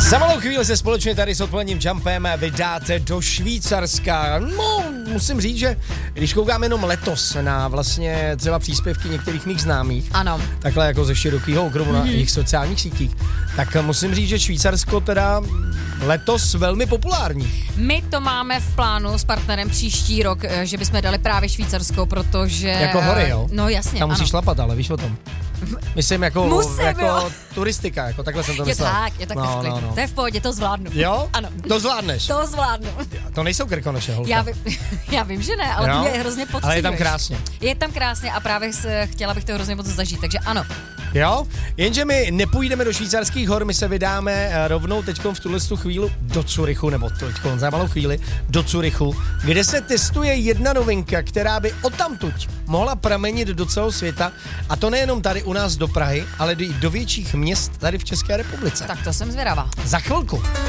Za malou chvíli se společně tady s odpoledním jumpem vydáte do Švýcarska. No, musím říct, že když koukám jenom letos na vlastně třeba příspěvky některých mých známých, ano, takhle jako ze širokého okruhu na jejich sociálních sítích, tak musím říct, že Švýcarsko teda letos velmi populární. my to máme v plánu s partnerem příští rok, že bychom dali právě Švýcarsko, protože... Jako hory, jo? No jasně, Tam musíš ano. šlapat, ale víš o tom. Myslím jako, Musím, jako jo. turistika, jako takhle jsem to Je myslel. tak, je tak v klidu. To je v pohodě, to zvládnu. Jo? Ano. To zvládneš. To zvládnu. To nejsou Krkonoše, holka. Já vím, že ne, ale Jo? ty mě hrozně podceňuješ. Ale je tam krásně. Je tam krásně a právě chtěla bych to hrozně moc zažít, takže ano. Jo? Jenže my nepůjdeme do švýcarských hor, my se vydáme rovnou teďkom v tuhle chvíli do Curychu, nebo teďkom za malou chvíli do Curychu, kde se testuje jedna novinka, která by odtamtuť mohla pramenit do celého světa, a to nejenom tady u nás do Prahy, ale i do větších měst tady v České republice. Tak to jsem zvědavá. Za chvilku.